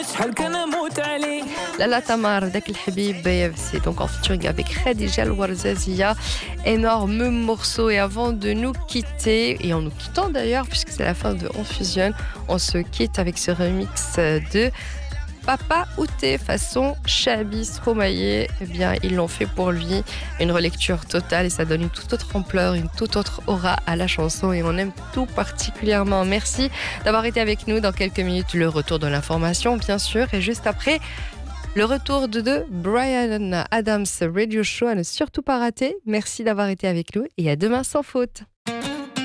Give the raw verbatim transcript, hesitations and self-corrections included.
Lala Tamar, Dak El Habib, c'est donc en featuring avec Khadija El Warzaziya. Énorme morceau. Et avant de nous quitter, et en nous quittant d'ailleurs, puisque c'est la fin de On Fusionne, on se quitte avec ce remix de Papa Outé façon Chabi Stromae. Eh bien, ils l'ont fait pour lui. Une relecture totale et ça donne une toute autre ampleur, une toute autre aura à la chanson et on aime tout particulièrement. Merci d'avoir été avec nous. Dans quelques minutes, le retour de l'information, bien sûr. Et juste après, le retour de, de Brian Adams Radio Show à ne surtout pas rater. Merci d'avoir été avec nous et à demain sans faute.